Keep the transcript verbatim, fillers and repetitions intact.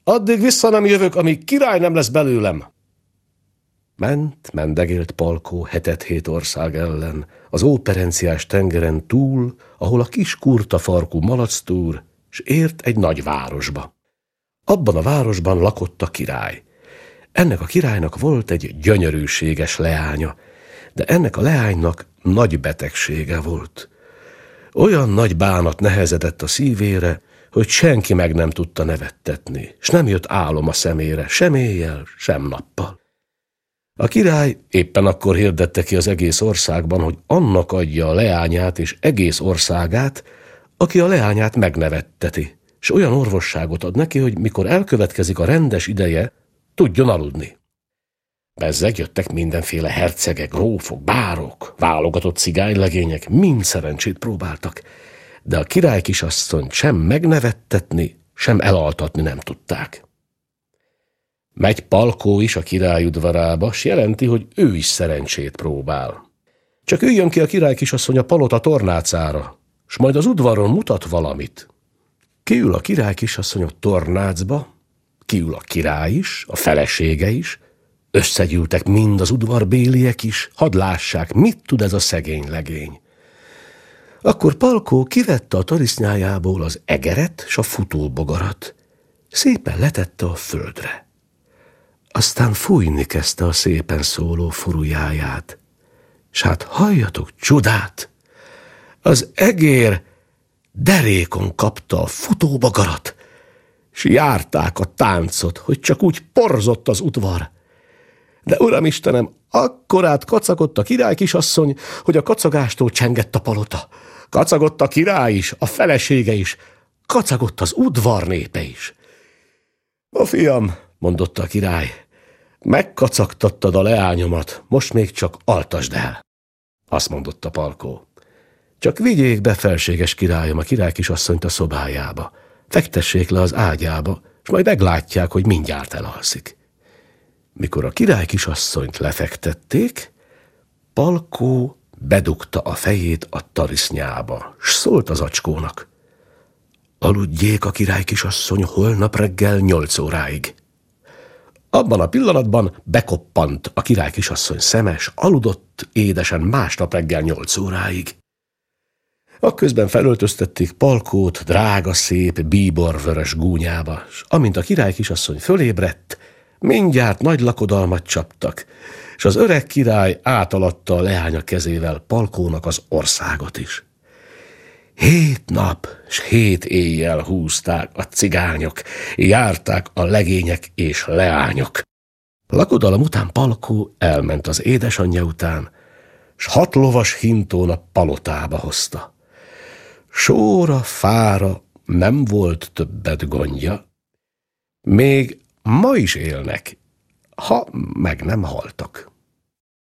Addig vissza nem jövök, amíg király nem lesz belőlem. Ment, mendegélt Palkó hetet-hét ország ellen, az óperenciás tengeren túl, ahol a kis kurta farkú malactúr, s ért egy nagy városba. Abban a városban lakott a király. Ennek a királynak volt egy gyönyörűséges leánya, de ennek a leánynak nagy betegsége volt. Olyan nagy bánat nehezedett a szívére, hogy senki meg nem tudta nevettetni, s nem jött álom a szemére, sem éjjel, sem nappal. A király éppen akkor hirdette ki az egész országban, hogy annak adja a leányát és egész országát, aki a leányát megnevetteti, s olyan orvosságot ad neki, hogy mikor elkövetkezik a rendes ideje, tudjon aludni. Bezzeg jöttek mindenféle hercegek, grófok, bárok, válogatott cigánylegények, mind szerencsét próbáltak, de a király kisasszonyt sem megnevettetni, sem elaltatni nem tudták. Megy Palkó is a király udvarába, s jelenti, hogy ő is szerencsét próbál. Csak üljön ki a király kisasszony a palota tornácára, s majd az udvaron mutat valamit. Kiül a király kisasszony a tornácba, kiül a király is, a felesége is, összegyűltek mind az udvarbéliek is, hadd lássák, mit tud ez a szegény legény. Akkor Palkó kivette a tarisznyájából az egeret s a futóbogarat, szépen letette a földre. Aztán fújni kezdte a szépen szóló furujáját, s hát halljatok csodát! Az egér derékon kapta a futóbogarat, s járták a táncot, hogy csak úgy porzott az udvar. De Uramistenem, akkorát kacagott a király kisasszony, hogy a kacagástól csengett a palota. Kacagott a király is, a felesége is, kacagott az udvar népe is. A fiam, mondotta a király, megkacagtattad a leányomat, most még csak altasd el. Azt mondotta Palkó. Csak vigyék be, felséges királyom, a király kisasszonyt a szobájába, fektessék le az ágyába, és majd meglátják, hogy mindjárt elalszik. Mikor a király kisasszonyt lefektették, Palkó bedugta a fejét a tarisznyába, s szólt az acskónak. Aludjék a király kisasszony holnap reggel nyolc óráig. Abban a pillanatban bekoppant a király kisasszony szeme, s aludott édesen másnap reggel nyolc óráig. Akközben felöltöztették Palkót drága szép bíborvörös gúnyába, s amint a király kisasszony fölébredt, mindjárt nagy lakodalmat csaptak, és az öreg király átalatta a leánya kezével Palkónak az országot is. Hét nap s hét éjjel húzták a cigányok, járták a legények és leányok. Lakodalom után Palkó elment az édesanyja után, s hat lovas hintón a palotába hozta. Sóra, fára nem volt többet gondja, még ma is élnek, ha meg nem haltak.